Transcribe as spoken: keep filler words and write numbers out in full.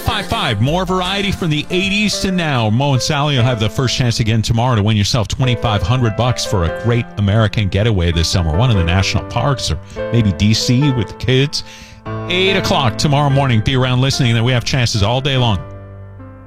five five. More variety from the eighties to now. Mo and Sally will have the first chance again tomorrow to win yourself twenty-five hundred bucks for a great American getaway this summer. One of the national parks, or maybe D C with the kids. eight o'clock tomorrow morning. Be around listening, that we have chances all day long.